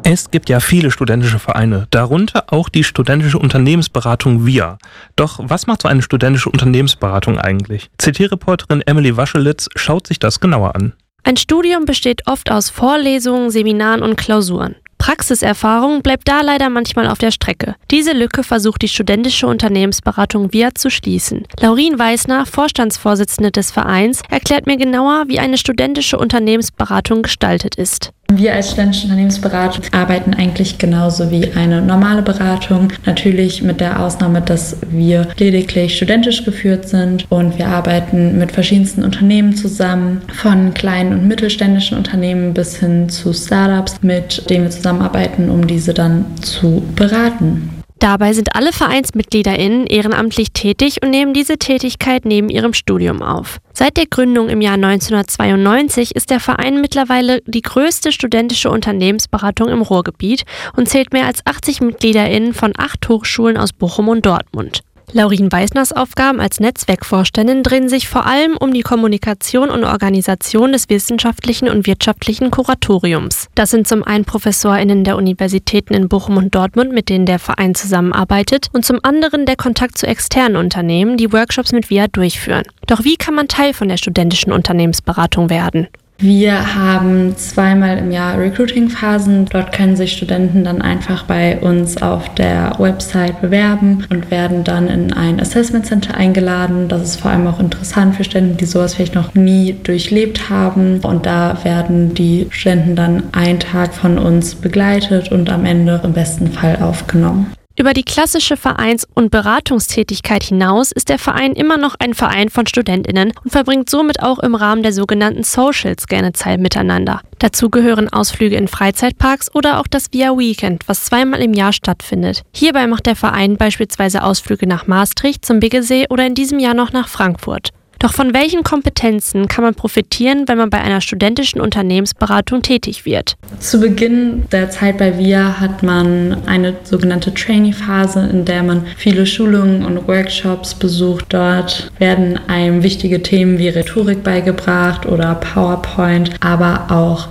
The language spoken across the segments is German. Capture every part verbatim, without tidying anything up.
Es gibt ja viele studentische Vereine, darunter auch die studentische Unternehmensberatung V I A. Doch was macht so eine studentische Unternehmensberatung eigentlich? C T-Reporterin Emily Waschelitz schaut sich das genauer an. Ein Studium besteht oft aus Vorlesungen, Seminaren und Klausuren. Praxiserfahrung bleibt da leider manchmal auf der Strecke. Diese Lücke versucht die studentische Unternehmensberatung V I A zu schließen. Laurin Weißner, Vorstandsvorsitzende des Vereins, erklärt mir genauer, wie eine studentische Unternehmensberatung gestaltet ist. Wir als studentische Unternehmensberatung arbeiten eigentlich genauso wie eine normale Beratung. Natürlich mit der Ausnahme, dass wir lediglich studentisch geführt sind und wir arbeiten mit verschiedensten Unternehmen zusammen, von kleinen und mittelständischen Unternehmen bis hin zu Startups, mit denen wir zusammenarbeiten, um diese dann zu beraten. Dabei sind alle VereinsmitgliederInnen ehrenamtlich tätig und nehmen diese Tätigkeit neben ihrem Studium auf. Seit der Gründung im Jahr neunzehnhundertzweiundneunzig ist der Verein mittlerweile die größte studentische Unternehmensberatung im Ruhrgebiet und zählt mehr als achtzig MitgliederInnen von acht Hochschulen aus Bochum und Dortmund. Laurin Weißners Aufgaben als Netzwerkvorständin drehen sich vor allem um die Kommunikation und Organisation des wissenschaftlichen und wirtschaftlichen Kuratoriums. Das sind zum einen ProfessorInnen der Universitäten in Bochum und Dortmund, mit denen der Verein zusammenarbeitet, und zum anderen der Kontakt zu externen Unternehmen, die Workshops mit V I A durchführen. Doch wie kann man Teil von der studentischen Unternehmensberatung werden? Wir haben zweimal im Jahr Recruiting-Phasen. Dort können sich Studenten dann einfach bei uns auf der Website bewerben und werden dann in ein Assessment Center eingeladen. Das ist vor allem auch interessant für Studenten, die sowas vielleicht noch nie durchlebt haben. Und da werden die Studenten dann einen Tag von uns begleitet und am Ende im besten Fall aufgenommen. Über die klassische Vereins- und Beratungstätigkeit hinaus ist der Verein immer noch ein Verein von StudentInnen und verbringt somit auch im Rahmen der sogenannten Socials gerne Zeit miteinander. Dazu gehören Ausflüge in Freizeitparks oder auch das V I A Weekend, was zweimal im Jahr stattfindet. Hierbei macht der Verein beispielsweise Ausflüge nach Maastricht, zum Biggesee oder in diesem Jahr noch nach Frankfurt. Doch von welchen Kompetenzen kann man profitieren, wenn man bei einer studentischen Unternehmensberatung tätig wird? Zu Beginn der Zeit bei V I A hat man eine sogenannte Trainee-Phase, in der man viele Schulungen und Workshops besucht. Dort werden einem wichtige Themen wie Rhetorik beigebracht oder PowerPoint, aber auch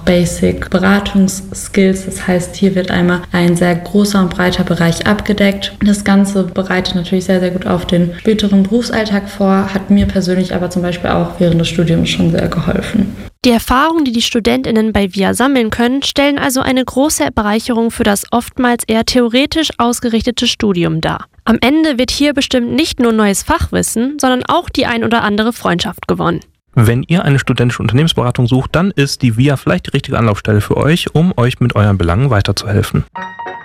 Basic-Beratungsskills. Das heißt, hier wird einmal ein sehr großer und breiter Bereich abgedeckt. Das Ganze bereitet natürlich sehr, sehr gut auf den späteren Berufsalltag vor, hat mir persönlich aber zum Beispiel auch während des Studiums schon sehr geholfen. Die Erfahrungen, die die StudentInnen bei V I A sammeln können, stellen also eine große Bereicherung für das oftmals eher theoretisch ausgerichtete Studium dar. Am Ende wird hier bestimmt nicht nur neues Fachwissen, sondern auch die ein oder andere Freundschaft gewonnen. Wenn ihr eine studentische Unternehmensberatung sucht, dann ist die V I A vielleicht die richtige Anlaufstelle für euch, um euch mit euren Belangen weiterzuhelfen.